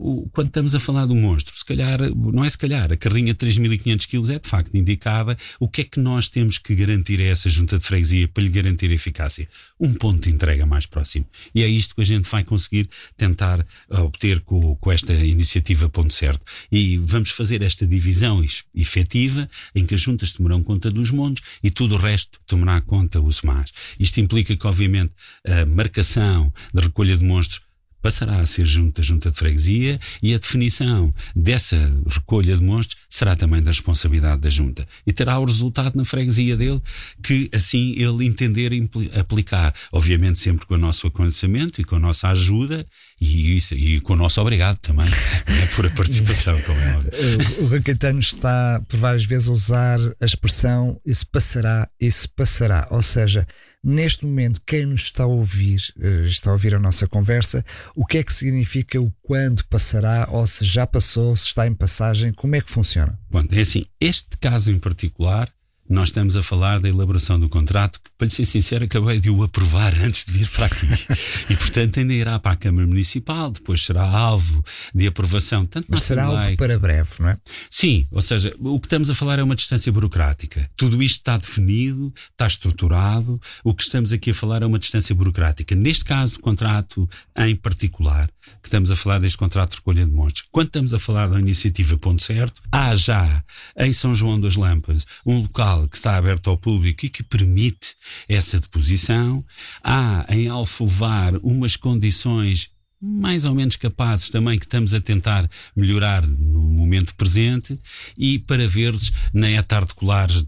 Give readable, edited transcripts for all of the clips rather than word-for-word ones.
quando estamos a falar de um monstro, se calhar, a carrinha de 3.500 kg é de facto indicada. O que é que nós temos que garantir a essa junta de freguesia para lhe garantir a eficácia? Um ponto de entrega mais próximo. E é isto que a gente vai conseguir tentar obter com esta iniciativa Ponto Certo. E vamos fazer esta divisão efetiva, em que as juntas tomarão conta dos montes e tudo o resto tomará conta o SMAS. Isto implica que, obviamente, a marcação da recolha de monstros passará a ser junta de freguesia, e a definição dessa recolha de monstros será também da responsabilidade da junta. E terá o resultado na freguesia dele, que assim ele entender aplicar. Obviamente sempre com o nosso aconselhamento e com a nossa ajuda, e com o nosso obrigado também, por a participação, como é óbvio. O Rui Caetano está por várias vezes a usar a expressão isso passará. Ou seja, neste momento, quem nos está a ouvir a nossa conversa, o que é que significa o quando passará, ou se já passou, se está em passagem, como é que funciona? Bom, é assim, este caso em particular, nós estamos a falar da elaboração do contrato, que, para lhe ser sincero, acabei de o aprovar antes de vir para aqui. E, portanto, ainda irá para a Câmara Municipal, depois será alvo de aprovação. Tanto mas será algo para breve, não é? Sim, ou seja, o que estamos a falar é uma distância burocrática. Tudo isto está definido, está estruturado. O que estamos aqui a falar é uma distância burocrática. Neste caso, o contrato em particular, que estamos a falar deste contrato de recolha de monstros. Quando estamos a falar da iniciativa Ponto Certo, há já em São João das Lâmpadas um local que está aberto ao público e que permite essa deposição. Há em Alfovar umas condições mais ou menos capazes também, que estamos a tentar melhorar no momento presente, e para verdes na ETA Articulares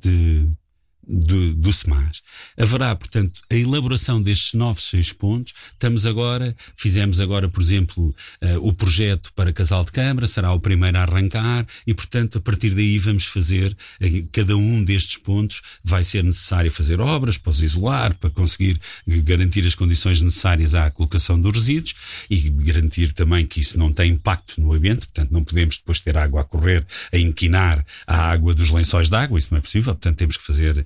do SMAS. Haverá, portanto, a elaboração destes novos 6 pontos. Fizemos agora, por exemplo, o projeto para Casal de Câmara, será o primeiro a arrancar, e, portanto, a partir daí vamos fazer, cada um destes pontos vai ser necessário fazer obras para os isolar, para conseguir garantir as condições necessárias à colocação dos resíduos e garantir também que isso não tem impacto no ambiente. Portanto, não podemos depois ter água a correr, a inquinar a água dos lençóis de água, isso não é possível. Portanto, temos que fazer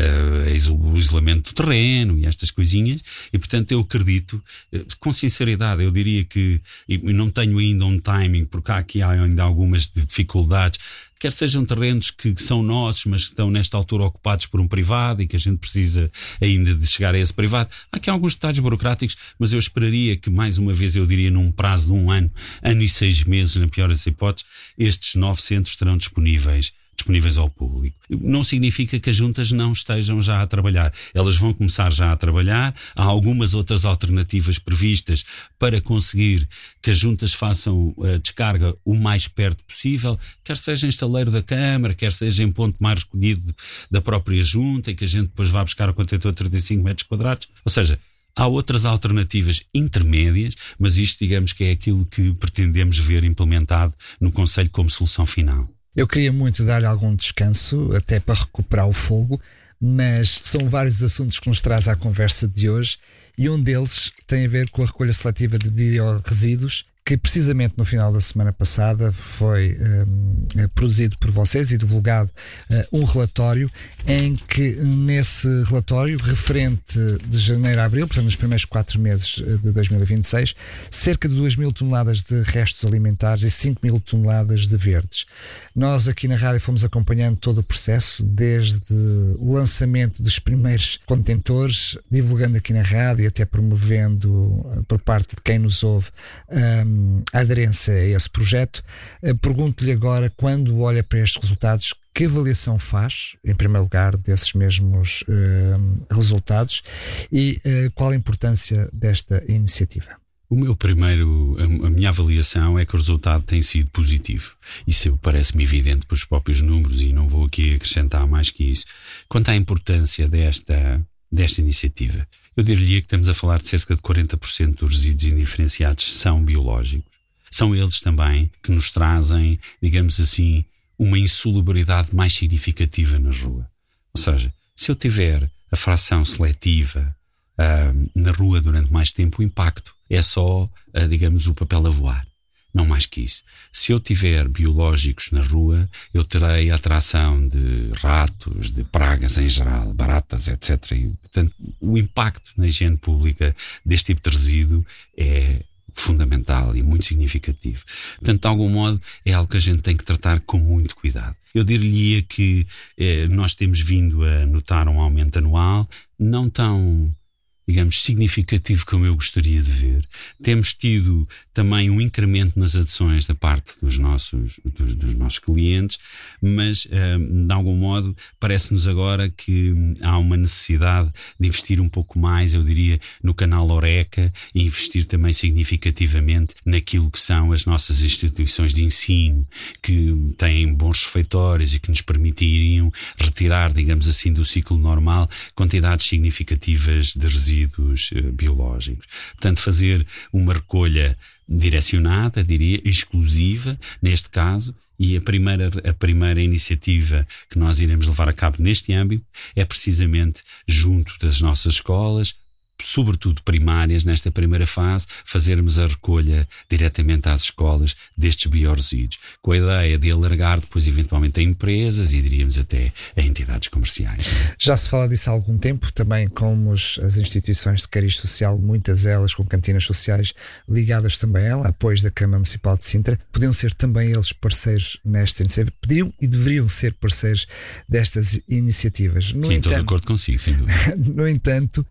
o isolamento do terreno e estas coisinhas, e portanto eu acredito, com sinceridade, eu diria que, e não tenho ainda um timing, porque há aqui ainda algumas dificuldades, quer sejam terrenos que são nossos, mas que estão nesta altura ocupados por um privado e que a gente precisa ainda de chegar a esse privado. Há aqui alguns detalhes burocráticos, mas eu esperaria que, mais uma vez, eu diria num prazo de 1 ano e 6 meses, na pior das hipóteses, estes 9 centros estarão disponíveis ao público. Não significa que as juntas não estejam já a trabalhar. Elas vão começar já a trabalhar. Há algumas outras alternativas previstas para conseguir que as juntas façam a descarga o mais perto possível, quer seja em estaleiro da Câmara, quer seja em ponto mais recolhido da própria junta, e que a gente depois vá buscar o contentor de 35 metros quadrados. Ou seja, há outras alternativas intermédias, mas isto, digamos, que é aquilo que pretendemos ver implementado no Conselho como solução final. Eu queria muito dar-lhe algum descanso, até para recuperar o fogo, mas são vários assuntos que nos traz à conversa de hoje, e um deles tem a ver com a recolha seletiva de biorresíduos, que precisamente no final da semana passada foi produzido por vocês e divulgado um relatório, em que nesse relatório, referente de janeiro a abril, portanto nos primeiros 4 meses de 2026, cerca de 2.000 toneladas de restos alimentares e 5.000 toneladas de verdes. Nós aqui na rádio fomos acompanhando todo o processo, desde o lançamento dos primeiros contentores, divulgando aqui na rádio e até promovendo por parte de quem nos ouve a aderência a esse projeto. Pergunto-lhe agora, quando olha para estes resultados, que avaliação faz, em primeiro lugar, desses mesmos resultados, e qual a importância desta iniciativa? A minha avaliação é que o resultado tem sido positivo. Isso parece-me evidente pelos próprios números, e não vou aqui acrescentar mais que isso. Quanto à importância desta iniciativa, eu diria que estamos a falar de cerca de 40% dos resíduos indiferenciados são biológicos. São eles também que nos trazem, digamos assim, uma insalubridade mais significativa na rua. Ou seja, se eu tiver a fração seletiva na rua durante mais tempo, o impacto é só, digamos, o papel a voar. Não mais que isso. Se eu tiver biológicos na rua, eu terei a atração de ratos, de pragas em geral, baratas, etc. E, portanto, o impacto na higiene pública deste tipo de resíduo é fundamental e muito significativo. Portanto, de algum modo, é algo que a gente tem que tratar com muito cuidado. Eu diria que nós temos vindo a notar um aumento anual, não tão, digamos, significativo como eu gostaria de ver. Temos tido também um incremento nas adesões da parte dos nossos clientes, mas, de algum modo, parece-nos agora que há uma necessidade de investir um pouco mais, eu diria, no canal Horeca e investir também significativamente naquilo que são as nossas instituições de ensino, que têm bons refeitórios e que nos permitiriam retirar, digamos assim, do ciclo normal quantidades significativas de resíduos biológicos. Portanto, fazer uma recolha direcionada, diria, exclusiva, neste caso, e a primeira iniciativa que nós iremos levar a cabo neste âmbito é precisamente junto das nossas escolas, sobretudo primárias, nesta primeira fase, fazermos a recolha diretamente às escolas destes biorresíduos, com a ideia de alargar depois eventualmente a empresas e diríamos até a entidades comerciais. Já se fala disso há algum tempo, também como as instituições de cariz social, muitas delas com cantinas sociais ligadas também a ela, apoios da Câmara Municipal de Sintra, podiam ser também eles parceiros nesta iniciativa, podiam e deveriam ser parceiros destas iniciativas. Sim, estou de acordo consigo, sem dúvida. No entanto,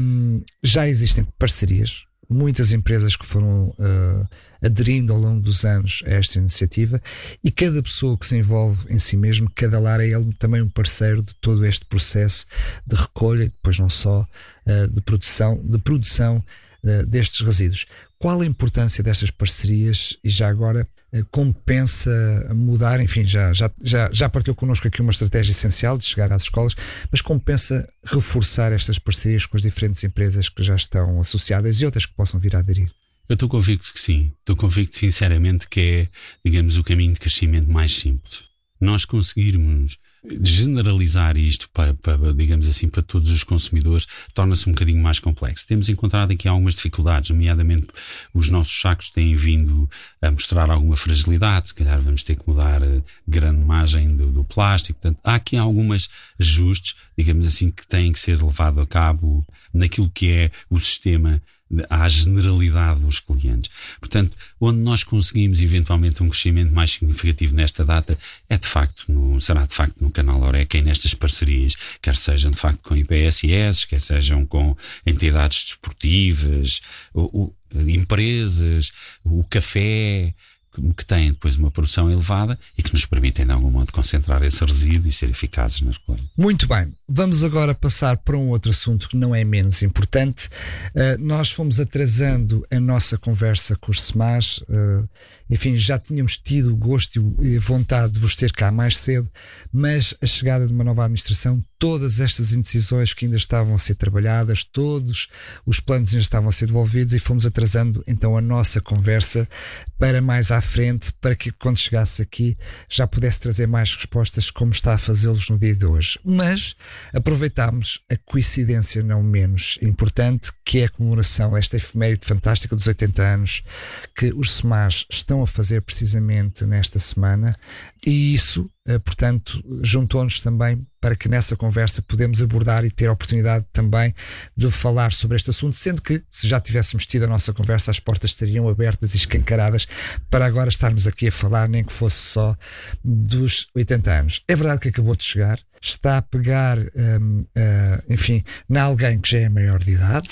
já existem parcerias, muitas empresas que foram aderindo ao longo dos anos a esta iniciativa, e cada pessoa que se envolve em si mesmo, cada lar é ele também um parceiro de todo este processo de recolha e depois não só de produção destes resíduos. Qual a importância destas parcerias e já agora como pensa mudar, enfim, já partilhou connosco aqui uma estratégia essencial de chegar às escolas, mas como pensa reforçar estas parcerias com as diferentes empresas que já estão associadas e outras que possam vir a aderir? Eu estou convicto que sim. Estou convicto sinceramente que é, digamos, o caminho de crescimento mais simples. Nós conseguirmos generalizar isto para, digamos assim, para todos os consumidores, torna-se um bocadinho mais complexo. Temos encontrado aqui algumas dificuldades, nomeadamente os nossos sacos têm vindo a mostrar alguma fragilidade, se calhar vamos ter que mudar a granulagem do plástico. Portanto, há aqui alguns ajustes, digamos assim, que têm que ser levados a cabo naquilo que é o sistema à generalidade dos clientes. Portanto, onde nós conseguimos eventualmente um crescimento mais significativo nesta data será de facto no canal Horeca e nestas parcerias, quer sejam de facto com IPSS, quer sejam com entidades desportivas, empresas, o café, que têm depois uma produção elevada e que nos permitem de algum modo concentrar esse resíduo e ser eficazes na recolha. Muito bem, vamos agora passar para um outro assunto que não é menos importante. Nós fomos atrasando a nossa conversa com os SMAs, enfim, já tínhamos tido o gosto e a vontade de vos ter cá mais cedo, mas a chegada de uma nova administração, todas estas indecisões que ainda estavam a ser trabalhadas, todos os planos ainda estavam a ser devolvidos e fomos atrasando então a nossa conversa para mais à frente, para que quando chegasse aqui já pudesse trazer mais respostas como está a fazê-los no dia de hoje. Mas aproveitámos a coincidência não menos importante, que é a comemoração, esta efeméride fantástica dos 80 anos que os SMAs estão a fazer precisamente nesta semana, e isso, portanto, juntou-nos também para que nessa conversa podemos abordar e ter a oportunidade também de falar sobre este assunto, sendo que se já tivéssemos tido a nossa conversa, as portas estariam abertas e escancaradas para agora estarmos aqui a falar, nem que fosse só dos 80 anos. É verdade que acabou de chegar, está a pegar, enfim, na alguém que já é maior de idade,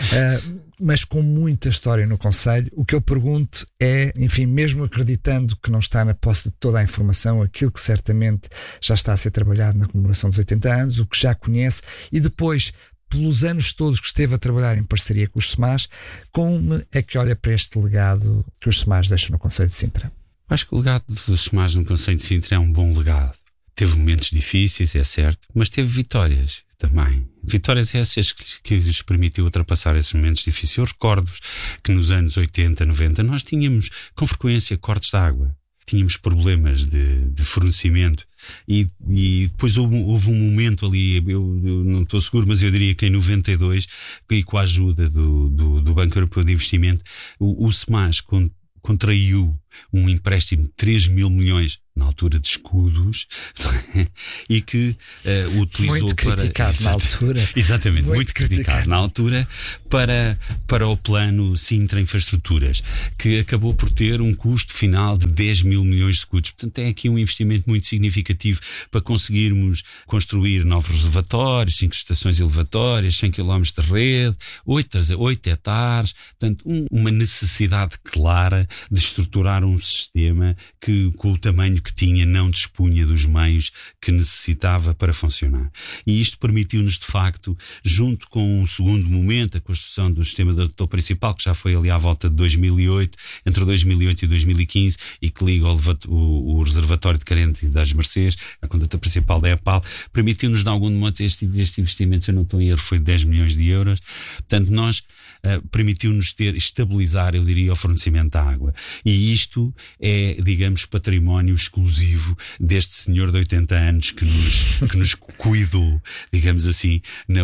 mas com muita história no concelho. O que eu pergunto é, enfim, mesmo acreditando que não está na posse de toda a informação, aquilo que certamente já está a ser trabalhado na comemoração dos 80 anos, o que já conhece, e depois, pelos anos todos que esteve a trabalhar em parceria com os SMAs, como é que olha para este legado que os SMAs deixam no concelho de Sintra? Acho que o legado dos SMAs no concelho de Sintra é um bom legado. Teve momentos difíceis, é certo, mas teve vitórias também. Vitórias essas que lhes permitiu ultrapassar esses momentos difíceis. Eu recordo-vos que nos anos 80, 90, nós tínhamos com frequência cortes de água. Tínhamos problemas de fornecimento e depois houve um momento ali, eu não estou seguro, mas eu diria que em 92, e com a ajuda do Banco Europeu de Investimento, o SMAS contraiu um empréstimo de 3 mil milhões na altura de escudos, e que utilizou muito criticado na altura. Exatamente, muito criticado na altura para o plano Sintra Infraestruturas, que acabou por ter um custo final de 10 mil milhões de escudos. Portanto, é aqui um investimento muito significativo para conseguirmos construir novos reservatórios, 5 estações elevatórias, 100 km de rede, 8 hectares. Portanto, uma necessidade clara de estruturar um sistema que, com o tamanho que tinha, não dispunha dos meios que necessitava para funcionar. E isto permitiu-nos, de facto, junto com um segundo momento, a construção do sistema de adutor principal, que já foi ali à volta de 2008, entre 2008 e 2015, e que liga o reservatório de Carente e das Mercês, a conduta principal da EPAL, permitiu-nos, de algum modo, este investimento, se eu não estou em erro, foi de 10 milhões de euros. Portanto, permitiu-nos estabilizar, eu diria, o fornecimento da água. E isto é, digamos, património exclusivo deste senhor de 80 anos que nos cuidou, digamos assim,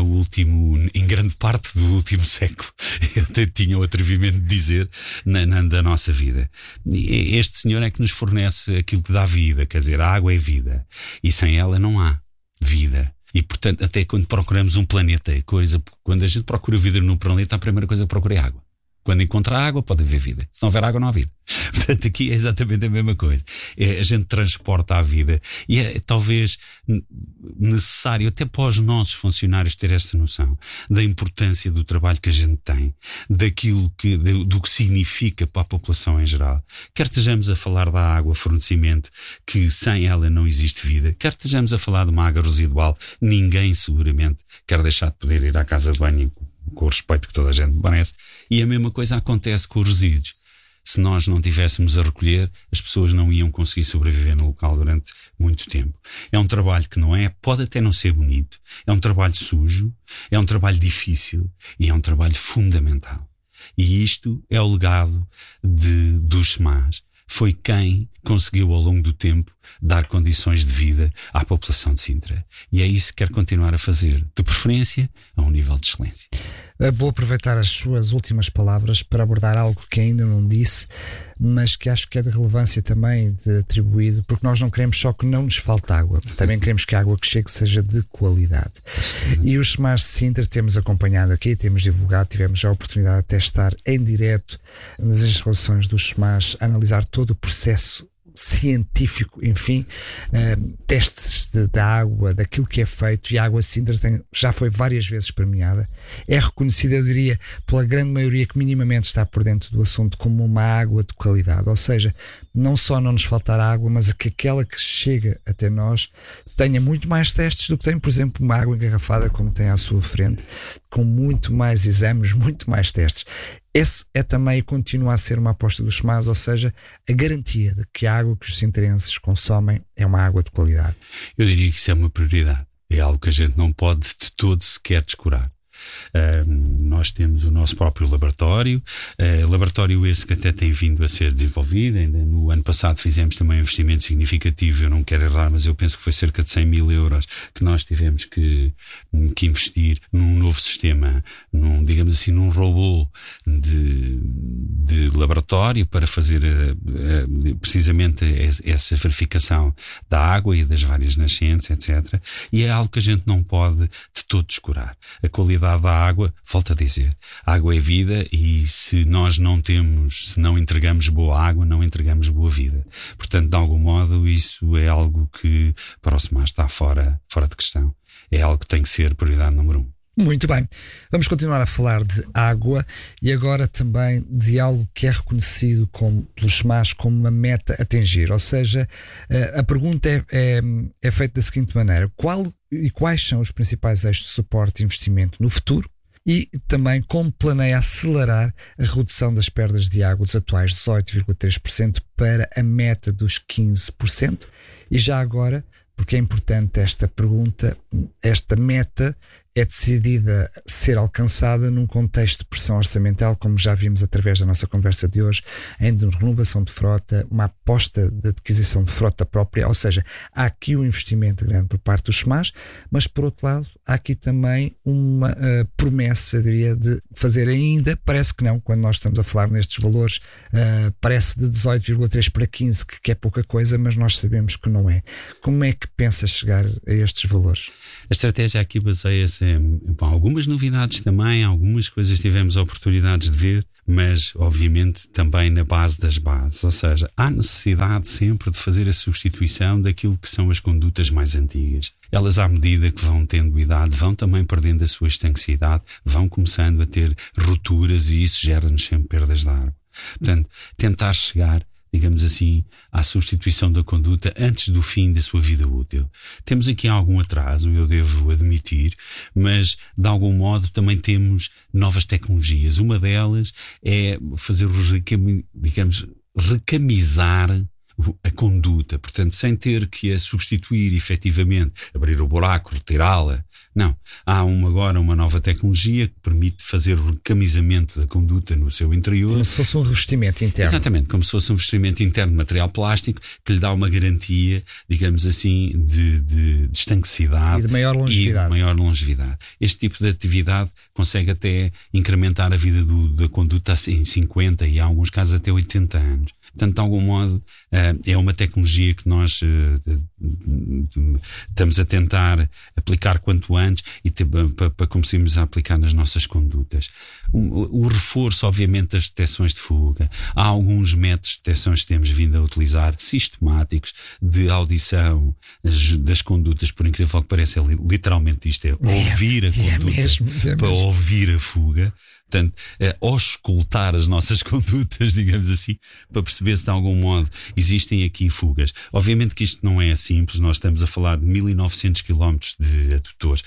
em grande parte do último século. Eu até tinha o atrevimento de dizer, da nossa vida. Este senhor é que nos fornece aquilo que dá vida, quer dizer, a água é vida. E sem ela não há vida. E, portanto, até quando procuramos um planeta, quando a gente procura vida num planeta, a primeira coisa que procura é água. Quando encontra água, pode haver vida. Se não houver água, não há vida. Portanto, aqui é exatamente a mesma coisa. A gente transporta a vida, e é talvez necessário até para os nossos funcionários ter esta noção da importância do trabalho que a gente tem, do que significa para a população em geral. Quer estejamos a falar da água, fornecimento, que sem ela não existe vida, quer estejamos a falar de uma água residual, ninguém seguramente quer deixar de poder ir à casa de banho com o respeito que toda a gente merece. E a mesma coisa acontece com os resíduos. Se nós não tivéssemos a recolher, as pessoas não iam conseguir sobreviver no local durante muito tempo. É um trabalho que pode até não ser bonito, é um trabalho sujo, é um trabalho difícil e é um trabalho fundamental. E isto é o legado dos SEMAS. Foi quem conseguiu, ao longo do tempo, dar condições de vida à população de Sintra. E é isso que quer continuar a fazer, de preferência a um nível de excelência. Vou aproveitar as suas últimas palavras para abordar algo que ainda não disse, mas que acho que é de relevância também de atribuído, porque nós não queremos só que não nos falte água, também queremos que a água que chegue seja de qualidade. E os SEMAS de Sintra temos acompanhado aqui, temos divulgado, tivemos já a oportunidade de até estar em direto nas instalações dos SEMAS, a analisar todo o processo científico, enfim, testes da água, daquilo que é feito, e a água de Sintra já foi várias vezes premiada, é reconhecida, eu diria, pela grande maioria que minimamente está por dentro do assunto, como uma água de qualidade. Ou seja, não só não nos faltar água, mas que aquela que chega até nós tenha muito mais testes do que tem, por exemplo, uma água engarrafada como tem à sua frente, com muito mais exames, muito mais testes. Esse é também e continua a ser uma aposta dos SEMAS, ou seja, a garantia de que a água que os sintrenses consomem é uma água de qualidade. Eu diria que isso é uma prioridade. É algo que a gente não pode de todo sequer descurar. Nós temos o nosso próprio laboratório, laboratório esse que até tem vindo a ser desenvolvido. Ainda no ano passado fizemos também um investimento significativo, eu não quero errar, mas eu penso que foi cerca de 100 mil euros que nós tivemos que investir num novo sistema, digamos assim, num robô de laboratório para fazer precisamente essa verificação da água e das várias nascentes, etc. E é algo que a gente não pode de todo descurar. A qualidade da água, volto a dizer, a água é vida, e se nós se não entregamos boa água, não entregamos boa vida. Portanto, de algum modo, isso é algo que para o SEMAS está fora de questão. É algo que tem que ser prioridade número 1. Muito bem, vamos continuar a falar de água e agora também de algo que é reconhecido pelos SEMAS como uma meta a atingir. Ou seja, a pergunta é feita da seguinte maneira: quais são os principais eixos de suporte e investimento no futuro? E também como planeia acelerar a redução das perdas de água dos atuais 18,3% para a meta dos 15%? E já agora, porque é importante esta pergunta, esta meta é decidida ser alcançada num contexto de pressão orçamental, como já vimos através da nossa conversa de hoje, em de renovação de frota, uma aposta de adquisição de frota própria, ou seja, há aqui um investimento grande por parte dos SMAs, mas por outro lado há aqui também uma promessa, eu diria, de fazer ainda, parece que não, quando nós estamos a falar nestes valores, parece de 18,3 para 15, que é pouca coisa, mas nós sabemos que não é. Como é que pensa chegar a estes valores? A estratégia aqui baseia-se em algumas novidades também, algumas coisas tivemos oportunidades de ver, mas obviamente também na base das bases, ou seja, há necessidade sempre de fazer a substituição daquilo que são as condutas mais antigas. Elas, à medida que vão tendo idade, vão também perdendo a sua estanquicidade, vão começando a ter rupturas e isso gera-nos sempre perdas de água. Portanto, tentar chegar, digamos assim, à substituição da conduta antes do fim da sua vida útil. Temos aqui algum atraso, eu devo admitir, mas de algum modo também temos novas tecnologias. Uma delas é fazer, digamos, recamisar a conduta, portanto, sem ter que a substituir efetivamente, abrir o buraco, retirá-la. Não. Há agora uma nova tecnologia que permite fazer o recamisamento da conduta no seu interior. Como se fosse um revestimento interno. Exatamente, como se fosse um revestimento interno de material plástico que lhe dá uma garantia, digamos assim, de estanquicidade e de maior longevidade. Este tipo de atividade consegue até incrementar a vida da conduta em 50 e, em alguns casos, até 80 anos. Portanto, de algum modo, é uma tecnologia que nós estamos a tentar aplicar quanto antes e para conseguirmos aplicar nas nossas condutas. O reforço, obviamente, das detecções de fuga. Há alguns métodos de detecção que temos vindo a utilizar, sistemáticos, de audição das condutas, por incrível que pareça, literalmente isto é ouvir a conduta para ouvir a fuga. Portanto, auscultar as nossas condutas, digamos assim, para perceber se de algum modo existem aqui fugas. Obviamente que isto não é simples, nós estamos a falar de 1900 km de adutores.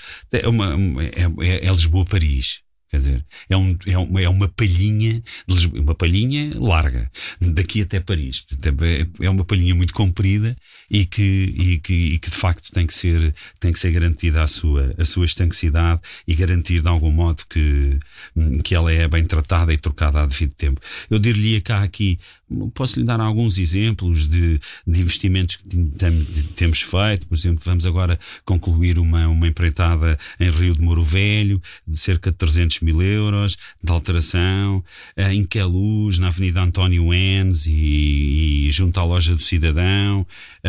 É Lisboa-Paris. Quer dizer, é uma palhinha de Lisboa, uma palhinha larga, daqui até Paris. É uma palhinha muito comprida e que de facto tem que ser garantida a sua estanquicidade e garantir de algum modo que ela é bem tratada e trocada a devido tempo. Eu dir-lhe cá aqui, posso lhe dar alguns exemplos de investimentos que temos feito. Por exemplo, vamos agora concluir uma empreitada em Rio de Moro Velho de cerca de 300 mil euros de alteração, em Queluz, na Avenida António Enes e junto à Loja do Cidadão.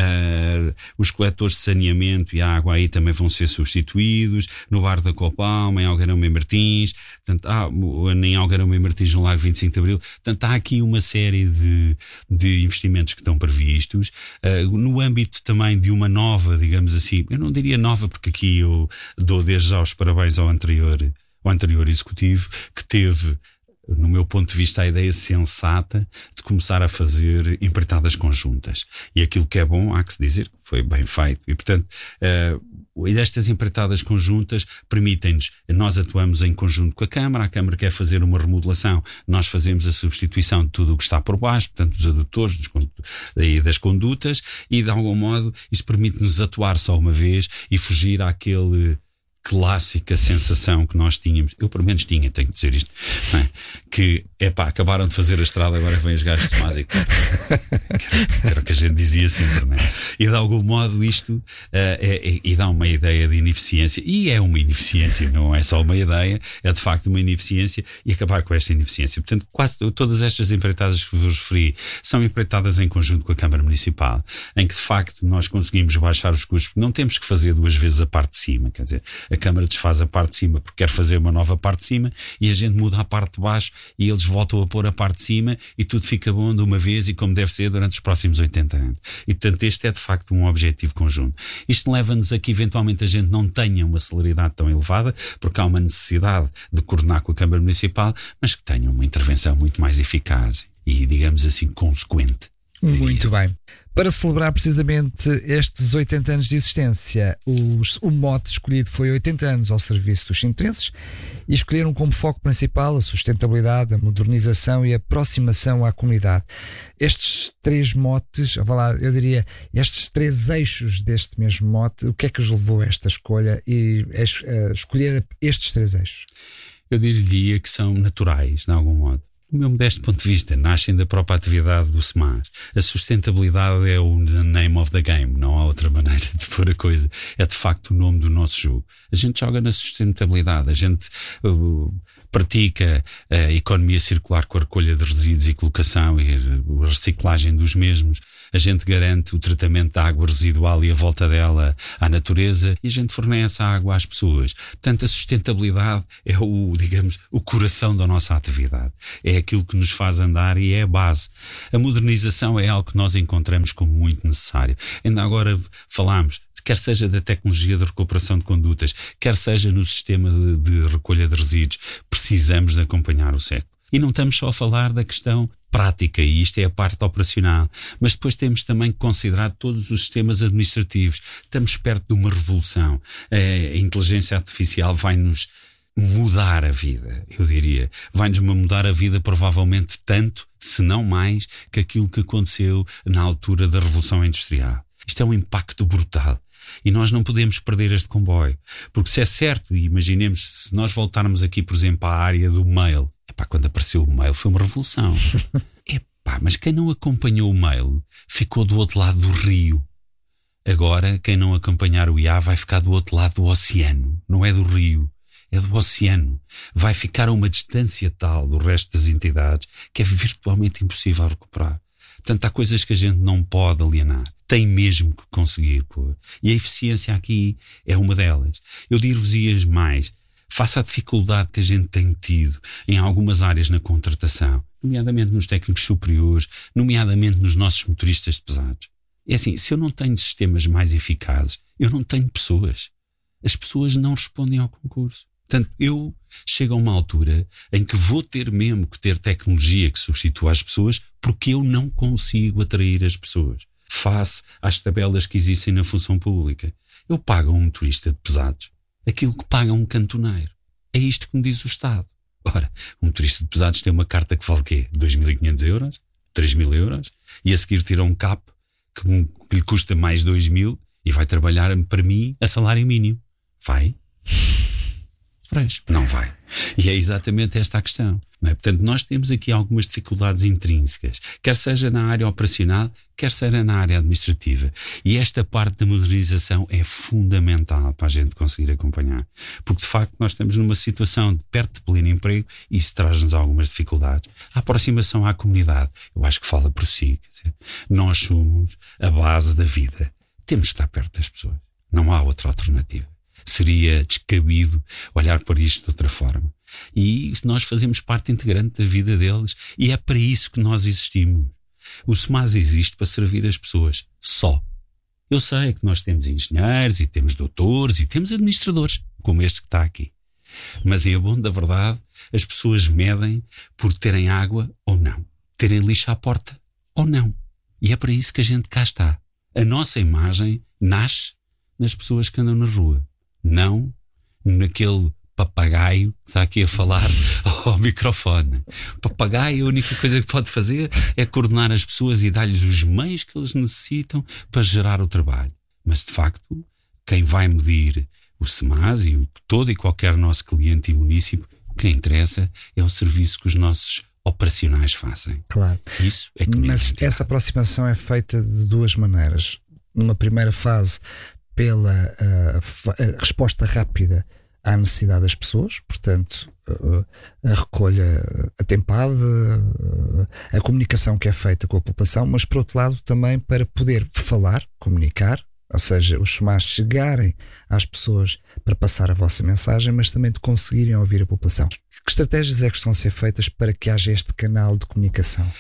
Os coletores de saneamento e água aí também vão ser substituídos, no Bar da Copalma, em Algarão e Martins, portanto, em Algarão e Martins, no Largo 25 de Abril. Portanto, há aqui uma série de investimentos que estão previstos, no âmbito também de uma nova, digamos assim, eu não diria nova, porque aqui eu dou desde já os parabéns ao anterior executivo, que teve, no meu ponto de vista, a ideia sensata de começar a fazer empreitadas conjuntas. E aquilo que é bom, há que se dizer, foi bem feito. E, portanto, estas empreitadas conjuntas permitem-nos, nós atuamos em conjunto com a Câmara quer fazer uma remodelação, nós fazemos a substituição de tudo o que está por baixo, portanto, dos adutores e das condutas, e de algum modo isso permite-nos atuar só uma vez e fugir àquele clássica sensação que nós tínhamos, eu pelo menos tinha, tenho que dizer isto, não é? Que, acabaram de fazer a estrada, agora vêm os gajos de SMAs e que era o que a gente dizia sempre, não é? E de algum modo isto e dá uma ideia de ineficiência, e é uma ineficiência, não é só uma ideia, é de facto uma ineficiência, e acabar com esta ineficiência. Portanto, quase todas estas empreitadas que vos referi são empreitadas em conjunto com a Câmara Municipal, em que de facto nós conseguimos baixar os custos, porque não temos que fazer duas vezes a parte de cima, quer dizer, a Câmara desfaz a parte de cima porque quer fazer uma nova parte de cima e a gente muda a parte de baixo e eles voltam a pôr a parte de cima e tudo fica bom de uma vez e como deve ser durante os próximos 80 anos. E portanto este é de facto um objetivo conjunto. Isto leva-nos a que eventualmente a gente não tenha uma celeridade tão elevada porque há uma necessidade de coordenar com a Câmara Municipal, mas que tenha uma intervenção muito mais eficaz e, digamos assim, consequente. Muito bem. Para celebrar precisamente estes 80 anos de existência, o mote escolhido foi 80 anos ao serviço dos sintenses e escolheram como foco principal a sustentabilidade, a modernização e a aproximação à comunidade. Estes 3 motes, eu diria, estes 3 eixos deste mesmo mote, o que é que os levou a esta escolha e a escolher estes 3 eixos? Eu diria que são naturais, de algum modo. Do meu modesto ponto de vista, nascem da própria atividade do SEMAS. A sustentabilidade é o name of the game, não há outra maneira de pôr a coisa. É de facto o nome do nosso jogo. A gente joga na sustentabilidade, a gente pratica a economia circular com a recolha de resíduos e colocação e a reciclagem dos mesmos. A gente garante o tratamento da água residual e a volta dela à natureza e a gente fornece a água às pessoas. Portanto, a sustentabilidade é o coração da nossa atividade. É aquilo que nos faz andar e é a base. A modernização é algo que nós encontramos como muito necessário. Ainda agora falámos, quer seja da tecnologia de recuperação de condutas, quer seja no sistema de recolha de resíduos, precisamos de acompanhar o século. E não estamos só a falar da questão prática, e isto é a parte operacional, mas depois temos também que considerar todos os sistemas administrativos. Estamos perto de uma revolução. A inteligência artificial vai-nos mudar a vida, eu diria. Vai-nos mudar a vida provavelmente tanto, se não mais, que aquilo que aconteceu na altura da Revolução Industrial. Isto é um impacto brutal. E nós não podemos perder este comboio. Porque se é certo, e imaginemos, se nós voltarmos aqui, por exemplo, à área do mail. Quando apareceu o mail foi uma revolução. Mas quem não acompanhou o mail ficou do outro lado do rio. Agora, quem não acompanhar o IA vai ficar do outro lado do oceano. Não é do rio, é do oceano. Vai ficar a uma distância tal do resto das entidades que é virtualmente impossível recuperar. Portanto, há coisas que a gente não pode alienar. Tem mesmo que conseguir pôr. E a eficiência aqui é uma delas. Eu dir-vos-ias mais. Face à dificuldade que a gente tem tido em algumas áreas na contratação, nomeadamente nos técnicos superiores, nomeadamente nos nossos motoristas de pesados. É assim, se eu não tenho sistemas mais eficazes, eu não tenho pessoas. As pessoas não respondem ao concurso. Portanto, eu chego a uma altura em que vou ter mesmo que ter tecnologia que substitua as pessoas porque eu não consigo atrair as pessoas. Face às tabelas que existem na função pública. Eu pago a um motorista de pesados aquilo que paga um cantoneiro. É isto que me diz o Estado. Ora, um motorista de pesados tem uma carta que vale o quê? 2.500 euros? 3.000 euros? E a seguir tira um CAP que lhe custa mais 2.000 e vai trabalhar para mim a salário mínimo. Vai? Não vai. E é exatamente esta a questão. Não é? Portanto, nós temos aqui algumas dificuldades intrínsecas, quer seja na área operacional, quer seja na área administrativa. E esta parte da modernização é fundamental para a gente conseguir acompanhar. Porque, de facto, nós estamos numa situação de perto de pleno emprego e isso traz-nos algumas dificuldades. A aproximação à comunidade, eu acho que fala por si. Quer dizer, nós somos a base da vida. Temos de estar perto das pessoas. Não há outra alternativa. Seria descabido olhar para isto de outra forma. E nós fazemos parte integrante da vida deles e é para isso que nós existimos. O SEMAS existe para servir as pessoas. Só. Eu sei que nós temos engenheiros e temos doutores e temos administradores, como este que está aqui. Mas em abono da verdade, as pessoas medem por terem água ou não. Terem lixo à porta ou não. E é para isso que a gente cá está. A nossa imagem nasce nas pessoas que andam na rua. Não naquele papagaio que está aqui a falar ao microfone. O papagaio, a única coisa que pode fazer é coordenar as pessoas e dar-lhes os meios que eles necessitam para gerar o trabalho. Mas, de facto, quem vai medir o SEMAS e todo e qualquer nosso cliente e município, o que lhe interessa é o serviço que os nossos operacionais fazem. Claro. Isso é que Mas essa aproximação é feita de duas maneiras. Numa primeira fase, pela resposta rápida à necessidade das pessoas, portanto, a recolha atempada, a comunicação que é feita com a população, mas por outro lado também para poder falar, comunicar, ou seja, os SEMAS chegarem às pessoas para passar a vossa mensagem, mas também de conseguirem ouvir a população. Que estratégias é que estão a ser feitas para que haja este canal de comunicação?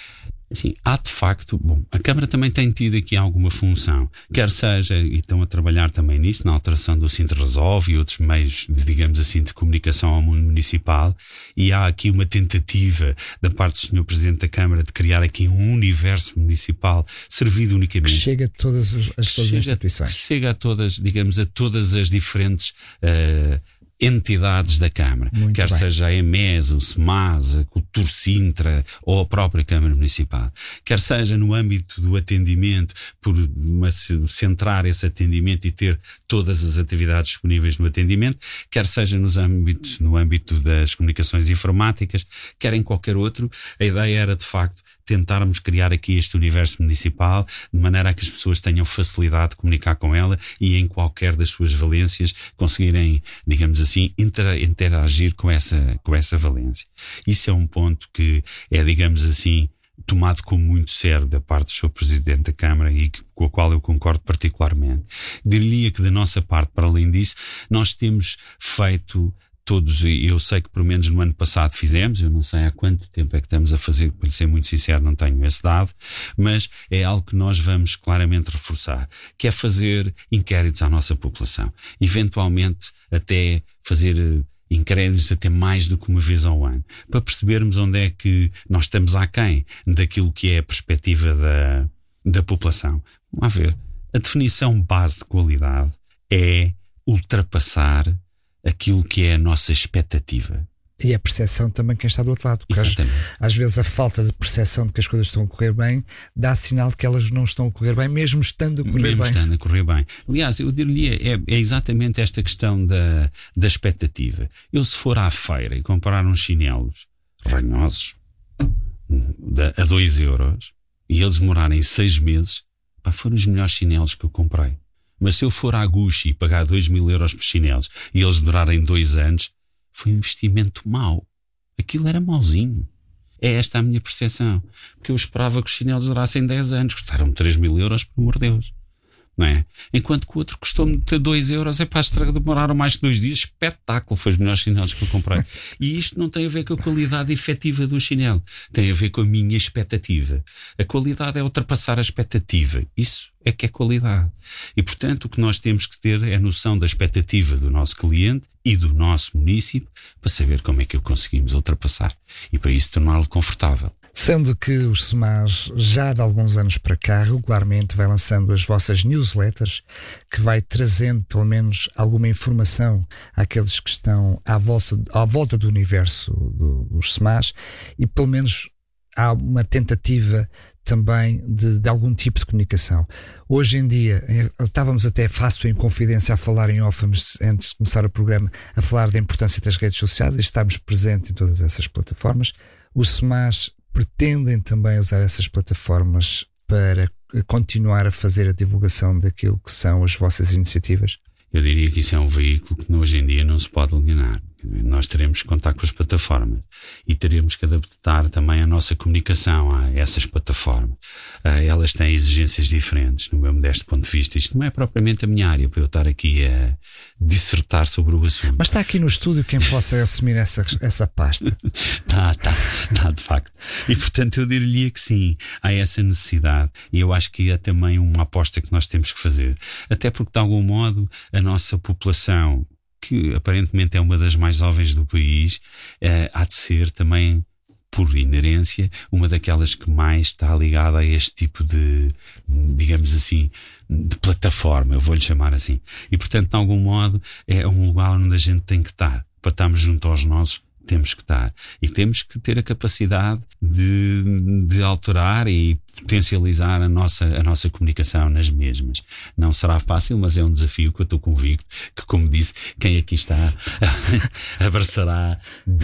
Assim, há de facto, a Câmara também tem tido aqui alguma função, quer seja, e estão a trabalhar também nisso, na alteração do Sintra Resolve e outros meios, digamos assim, de comunicação ao mundo municipal, e há aqui uma tentativa da parte do Sr. Presidente da Câmara de criar aqui um universo municipal servido unicamente. Que chega a todas as instituições. Que chega a todas, digamos, a todas as diferentes entidades da Câmara, quer seja a EMES, o SEMAS, a Cultura Sintra ou a própria Câmara Municipal, quer seja no âmbito do atendimento, por centrar esse atendimento e ter todas as atividades disponíveis no atendimento, quer seja no âmbito das comunicações informáticas, quer em qualquer outro. A ideia era de facto tentarmos criar aqui este universo municipal de maneira a que as pessoas tenham facilidade de comunicar com ela e em qualquer das suas valências conseguirem, digamos assim, interagir com essa valência. Isso é um ponto que é, digamos assim, tomado como muito sério da parte do Sr. Presidente da Câmara e com a qual eu concordo particularmente. Diria que da nossa parte, para além disso, nós temos feito todos, eu sei que pelo menos no ano passado fizemos, eu não sei há quanto tempo é que estamos a fazer, para ser muito sincero não tenho esse dado, mas é algo que nós vamos claramente reforçar, que é fazer inquéritos à nossa população, eventualmente até fazer inquéritos até mais do que uma vez ao ano, para percebermos onde é que nós estamos aquém daquilo que é a perspectiva da população. Vamos ver, a definição base de qualidade é ultrapassar aquilo que é a nossa expectativa. E a percepção também quem está do outro lado. Porque às vezes a falta de percepção de que as coisas estão a correr bem dá sinal de que elas não estão a correr bem, mesmo estando a correr bem. Aliás, eu diria, é exatamente esta questão da expectativa. Eu se for à feira e comprar uns chinelos ranhosos a 2 euros e eles demorarem 6 meses, foram os melhores chinelos que eu comprei. Mas se eu for à Gucci e pagar 2.000 euros por chinelos e eles durarem 2 anos, foi um investimento mau. Aquilo era mauzinho. É esta a minha percepção. Porque eu esperava que os chinelos durassem 10 anos. Custaram-me 3.000 euros, por amor de Deus. Não é? Enquanto que o outro custou-me 2 euros, demoraram mais de 2 dias. Espetáculo, foi os melhores chinelos que eu comprei. E isto não tem a ver com a qualidade efetiva do chinelo. Tem a ver com a minha expectativa. A qualidade é ultrapassar a expectativa. Isso é que é qualidade. E, portanto, o que nós temos que ter é a noção da expectativa do nosso cliente e do nosso município para saber como é que o conseguimos ultrapassar. E para isso torná-lo confortável. Sendo que o SEMAS já de alguns anos para cá regularmente vai lançando as vossas newsletters, que vai trazendo pelo menos alguma informação àqueles que estão à volta do universo dos SEMAS, e pelo menos há uma tentativa também de algum tipo de comunicação. Hoje em dia, estávamos até fácil em confidência a falar em off, antes de começar o programa, a falar da importância das redes sociais e estarmos presentes em todas essas plataformas. Os SEMAS pretendem também usar essas plataformas para continuar a fazer a divulgação daquilo que são as vossas iniciativas? Eu diria que isso é um veículo que hoje em dia não se pode eliminar. Nós teremos que contar com as plataformas e teremos que adaptar também a nossa comunicação a essas plataformas. Elas têm exigências diferentes, no meu modesto ponto de vista. Isto não é propriamente a minha área para eu estar aqui a dissertar sobre o assunto. Mas está aqui no estúdio quem possa assumir essa pasta. Está, de facto. E portanto eu diria que sim, há essa necessidade, e eu acho que é também uma aposta que nós temos que fazer. Até porque de algum modo a nossa população, que aparentemente é uma das mais jovens do país, há de ser também, por inerência, uma daquelas que mais está ligada a este tipo de, digamos assim, de plataforma, eu vou-lhe chamar assim. E, portanto, de algum modo, é um lugar onde a gente tem que estar. Para estarmos junto aos nossos, temos que estar. E temos que ter a capacidade de alterar e potencializar a nossa comunicação nas mesmas. Não será fácil, mas é um desafio que eu estou convicto que, como disse, quem aqui está abraçará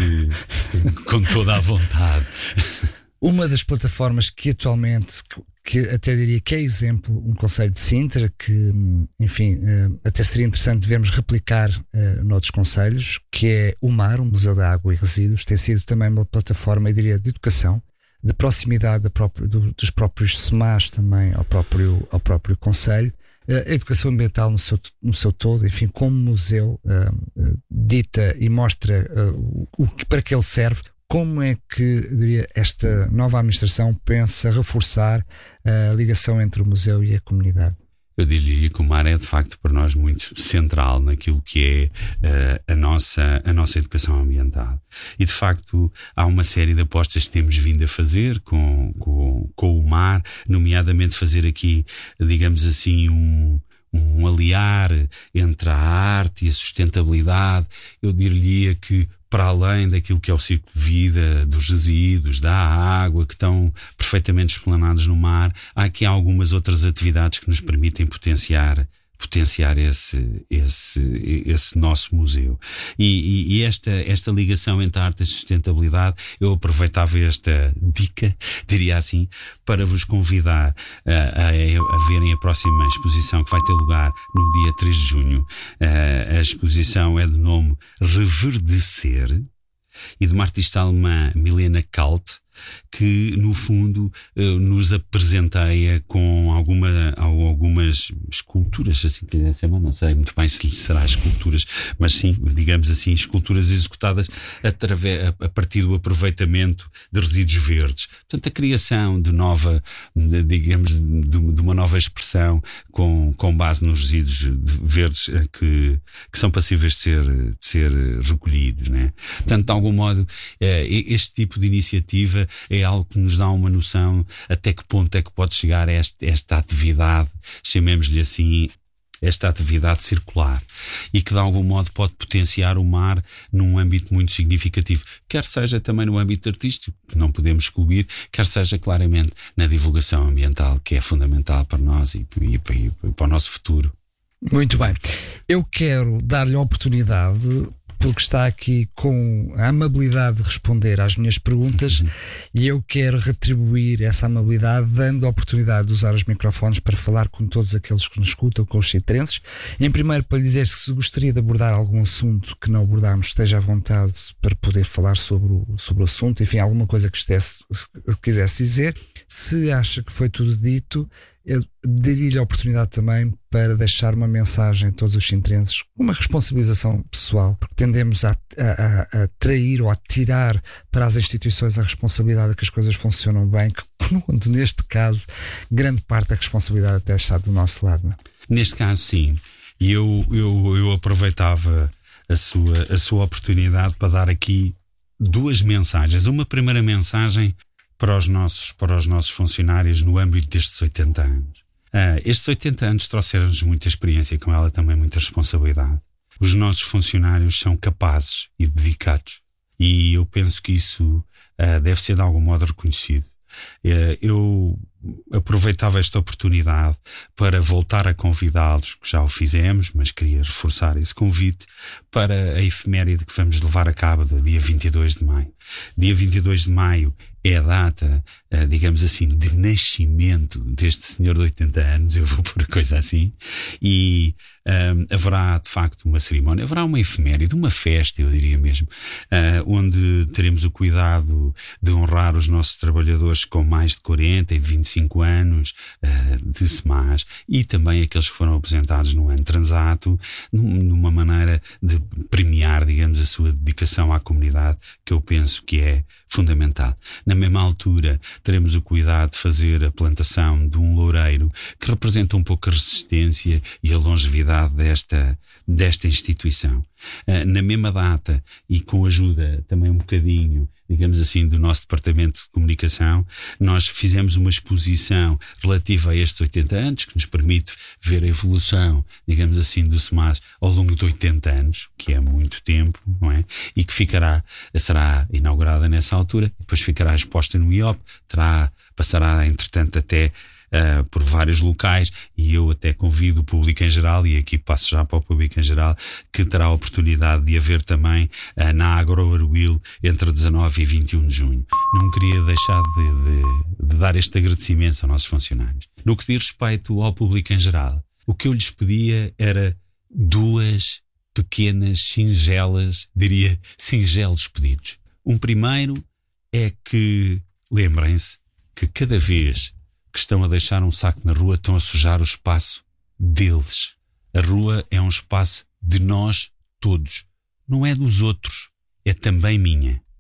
com toda a vontade. Uma das plataformas que atualmente, que até diria que é exemplo, um concelho de Sintra, que, enfim, até seria interessante vermos replicar noutros concelhos, que é o MAR, o Museu da Água e Resíduos, tem sido também uma plataforma, eu diria, de educação, de proximidade dos próprios SEMAS também ao próprio concelho. A educação ambiental no seu todo, enfim, como museu, dita e mostra para que ele serve, Como é que, diria, esta nova administração pensa reforçar a ligação entre o museu e a comunidade? Eu diria que o mar é de facto para nós muito central naquilo que é a nossa educação ambiental. E de facto há uma série de apostas que temos vindo a fazer com o mar, nomeadamente fazer aqui, digamos assim, um aliar entre a arte e a sustentabilidade. Eu diria que para além daquilo que é o ciclo de vida dos resíduos, da água, que estão perfeitamente explanados no mar, há aqui algumas outras atividades que nos permitem potenciar esse nosso museu. E esta ligação entre a arte e a sustentabilidade, eu aproveitava esta dica, diria assim, para vos convidar a verem a próxima exposição que vai ter lugar no dia 3 de junho. A exposição é de nome Reverdecer e de uma artista alemã, Milena Kalt, que no fundo nos apresenteia com algumas esculturas, assim que lhe chama, não sei muito bem se será esculturas, mas sim, digamos assim, esculturas executadas a partir do aproveitamento de resíduos verdes. Portanto, a criação de uma nova expressão com base nos resíduos verdes que são passíveis de ser recolhidos, né? Portanto, de algum modo, este tipo de iniciativa é algo que nos dá uma noção até que ponto é que pode chegar esta atividade, chamemos-lhe assim, esta atividade circular, e que de algum modo pode potenciar o mar num âmbito muito significativo, quer seja também no âmbito artístico, que não podemos excluir, quer seja claramente na divulgação ambiental, que é fundamental para nós e para o nosso futuro. Muito bem. Eu quero dar-lhe a oportunidade, porque está aqui com a amabilidade de responder às minhas perguntas, e eu quero retribuir essa amabilidade dando a oportunidade de usar os microfones para falar com todos aqueles que nos escutam, com os citrenses. Em primeiro, para lhe dizer que se gostaria de abordar algum assunto que não abordámos, esteja à vontade para poder falar sobre o assunto, enfim, alguma coisa que quisesse dizer. Se acha que foi tudo dito, eu daria-lhe a oportunidade também para deixar uma mensagem a todos os sintrenses, uma responsabilização pessoal, porque tendemos a trair ou a tirar para as instituições a responsabilidade de que as coisas funcionam bem, que neste caso grande parte da responsabilidade até está do nosso lado, não é? Neste caso sim, e eu aproveitava a sua oportunidade para dar aqui duas mensagens. Uma primeira mensagem para os nossos funcionários no âmbito destes 80 anos. Estes 80 anos trouxeram-nos muita experiência, com ela também muita responsabilidade. Os nossos funcionários são capazes e dedicados, e eu penso que isso deve ser de algum modo reconhecido. Eu aproveitava esta oportunidade para voltar a convidá-los, que já o fizemos, mas queria reforçar esse convite, para a efeméride que vamos levar a cabo do dia 22 de maio. Dia 22 de maio é a data, digamos assim, de nascimento deste senhor de 80 anos, eu vou pôr a coisa assim, e haverá de facto uma cerimónia, haverá uma efeméride, uma festa, eu diria mesmo, onde teremos o cuidado de honrar os nossos trabalhadores com mais de 40 e de 25 anos de SEMAS, e também aqueles que foram aposentados no ano transato, numa maneira de premiar, digamos, a sua dedicação à comunidade, que eu penso que é fundamental. Na mesma altura, teremos o cuidado de fazer a plantação de um loureiro que representa um pouco a resistência e a longevidade desta instituição. Na mesma data, e com ajuda também um bocadinho, digamos assim, do nosso departamento de comunicação, nós fizemos uma exposição relativa a estes 80 anos, que nos permite ver a evolução, digamos assim, do SEMAS ao longo de 80 anos, que é muito tempo, não é? E que será inaugurada nessa altura, depois ficará exposta no IOP, passará, entretanto, até por vários locais, e eu até convido o público em geral, e aqui passo já para o público em geral, que terá a oportunidade de haver também na Agroarwil entre 19 e 21 de junho. Não queria deixar de dar este agradecimento aos nossos funcionários. No que diz respeito ao público em geral, o que eu lhes pedia era duas pequenas, singelos pedidos. Um primeiro é que lembrem-se que cada vez que estão a deixar um saco na rua, estão a sujar o espaço deles. A rua é um espaço de nós todos. Não é dos outros. É também minha.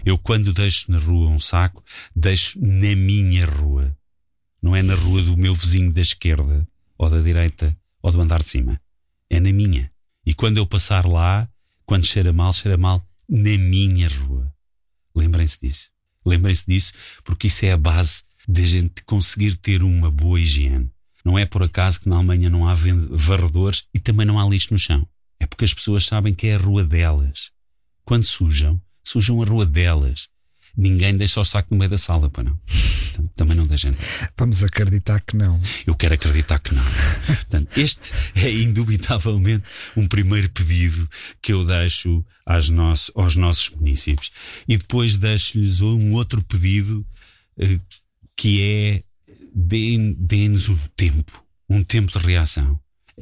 Eu, quando deixo na rua um saco, deixo na minha rua. Não é na rua do meu vizinho da esquerda, ou da direita, ou do andar de cima. É na minha. E quando eu passar lá, quando cheira mal na minha rua. Lembrem-se disso. Lembrem-se disso, porque isso é a base de a gente conseguir ter uma boa higiene. Não é por acaso que na Alemanha não há varredores e também não há lixo no chão. É porque as pessoas sabem que é a rua delas. Quando sujam a rua delas. Ninguém deixa o saco no meio da sala, pá, não. Portanto, também não deixem. Vamos acreditar que não. Eu quero acreditar que não. Portanto, este é indubitavelmente um primeiro pedido que eu deixo aos nossos munícipes. E depois deixo-lhes um outro pedido que é dê-nos um tempo de reação.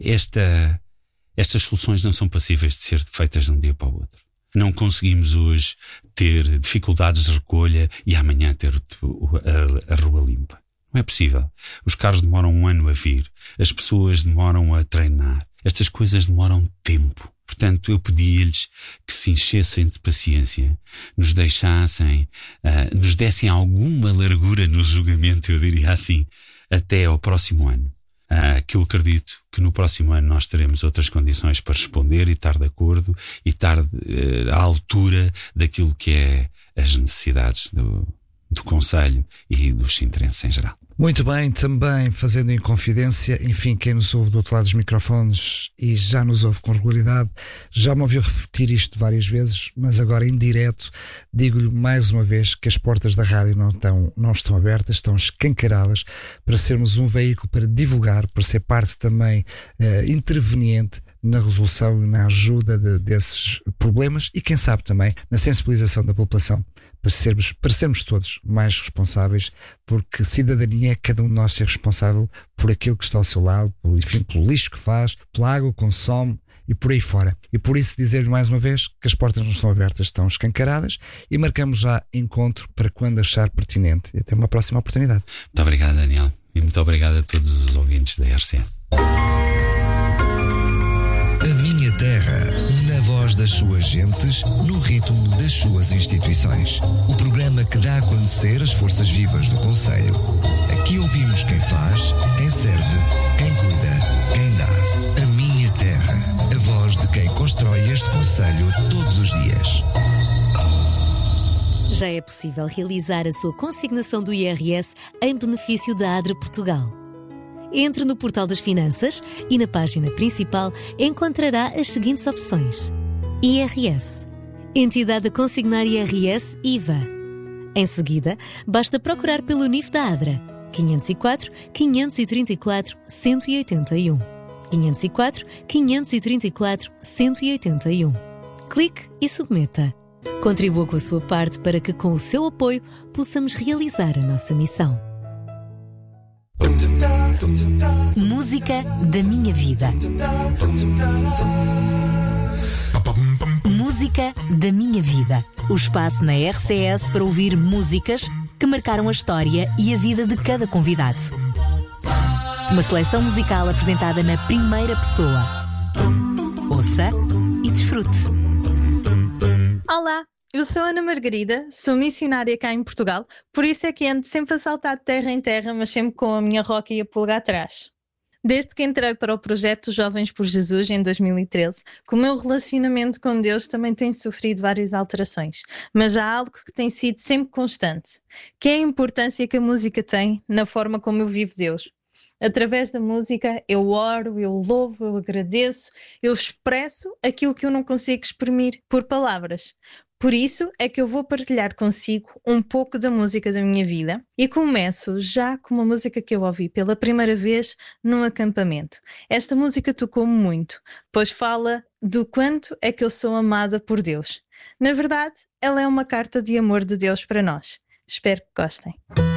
Estas soluções não são passíveis de ser feitas de um dia para o outro. Não conseguimos hoje ter dificuldades de recolha e amanhã ter a rua limpa. Não é possível. Os carros demoram um ano a vir. As pessoas demoram a treinar. Estas coisas demoram tempo. Portanto, eu pedi-lhes que se enchessem de paciência, nos deixassem, nos dessem alguma largura no julgamento, eu diria assim, até ao próximo ano. Que eu acredito que no próximo ano nós teremos outras condições para responder e estar de acordo e estar à altura daquilo que é as necessidades do Conselho e dos sintrenses em geral. Muito bem, também fazendo em confidência, enfim, quem nos ouve do outro lado dos microfones e já nos ouve com regularidade, já me ouviu repetir isto várias vezes, mas agora em direto digo-lhe mais uma vez que as portas da rádio não estão abertas, estão escancaradas para sermos um veículo para divulgar, para ser parte também interveniente na resolução e na ajuda desses problemas e quem sabe também na sensibilização da população para sermos todos mais responsáveis, porque cidadania é cada um de nós ser responsável por aquilo que está ao seu lado, pelo lixo que faz, pela água que consome e por aí fora. E por isso dizer-lhe mais uma vez que as portas não estão abertas, estão escancaradas e marcamos já encontro para quando achar pertinente. E até uma próxima oportunidade. Muito obrigado, Daniel, e muito obrigado a todos os ouvintes da RCN. A minha terra, na voz das suas gentes, no ritmo das suas instituições. O programa que dá a conhecer as forças vivas do concelho. Aqui ouvimos quem faz, quem serve, quem cuida, quem dá. A minha terra, a voz de quem constrói este concelho todos os dias. Já é possível realizar a sua consignação do IRS em benefício da ADRA Portugal. Entre no portal das finanças e na página principal encontrará as seguintes opções: IRS, Entidade a consignar IRS IVA. Em seguida, basta procurar pelo NIF da ADRA 504 534 181. 504 534 181. Clique e submeta. Contribua com a sua parte para que, com o seu apoio, possamos realizar a nossa missão. Música da minha vida. Música da minha vida. O espaço na RCS para ouvir músicas que marcaram a história e a vida de cada convidado. Uma seleção musical apresentada na primeira pessoa. Ouça e desfrute. Olá, eu sou Ana Margarida, sou missionária cá em Portugal, por isso é que ando sempre a saltar de terra em terra, mas sempre com a minha roca e a pulga atrás. Desde que entrei para o projeto Jovens por Jesus em 2013, que o meu relacionamento com Deus também tem sofrido várias alterações, mas há algo que tem sido sempre constante, que é a importância que a música tem na forma como eu vivo Deus. Através da música eu oro, eu louvo, eu agradeço, eu expresso aquilo que eu não consigo exprimir por palavras. Por isso é que eu vou partilhar consigo um pouco da música da minha vida e começo já com uma música que eu ouvi pela primeira vez num acampamento. Esta música tocou-me muito, pois fala do quanto é que eu sou amada por Deus. Na verdade, ela é uma carta de amor de Deus para nós. Espero que gostem.